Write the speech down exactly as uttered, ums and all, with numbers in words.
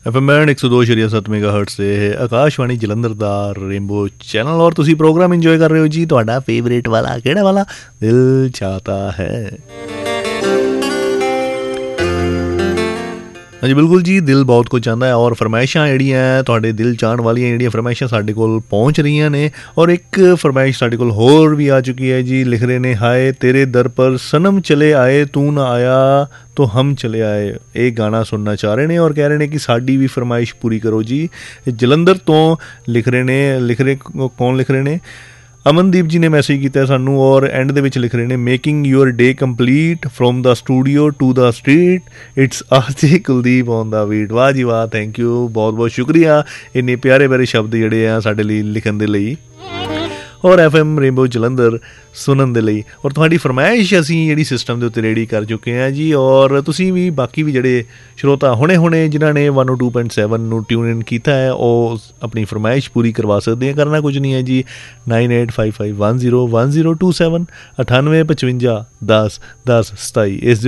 F M band एक सौ दो शरिया सत्त मेगा हर्ट से आकाशवाणी जलंधर दा रेनबो चैनल और तुसी प्रोग्राम इंजॉय कर रहे हो जी। तुहाडा फेवरेट वाला केड़ा वाला दिल चाहता है। हाँ जी बिल्कुल जी, दिल बहुत कुछ चाहता है और फरमाइशां जिहड़ियां तुहाडे दिल चाहण वालियां जिहड़ियां फरमाइशां साडे कोल पहुँच रही ने। और एक फरमाइश साडे कोल होर भी आ चुकी है जी। लिख रहे ने, हाय तेरे दर पर सनम चले आए तू ना आया तो हम चले आए। एक गाना सुनना चाह रहे ने और कह रहे ने कि साडी भी फरमाइश पूरी करो जी। जलंधर तो लिख रहे ने, लिख रहे कौन लिख रहे ने, अमनदीप जी ने मैसेज किया सानू और एंड दे विच लिख रहे ने, making your day complete from the studio to the street it's RJ Kuldeep on the beat. वाह जी वाह, थैंक यू, बहुत बहुत शुक्रिया इन्ने प्यारे प्यारे शब्द जिहड़े आ साडे लई लिखण दे लई और एफ एम रेनबो जलंधर सुनन दे लई। और तुहाडी फरमाइश असीं जिहड़ी सिस्टम दे उत्ते रेडी कर चुके हैं जी। और तुसीं भी बाकी भी जिहड़े श्रोता हुणे हुणे जिन्हां ने one O two point seven नूं ट्यून इन कीता है ਉਹ अपनी फरमाइश पूरी करवा सकते हैं। करना कुछ नहीं है जी। Nine eight five five one zero one zero two seven अठानवे पचवंजा दस दस सताई इस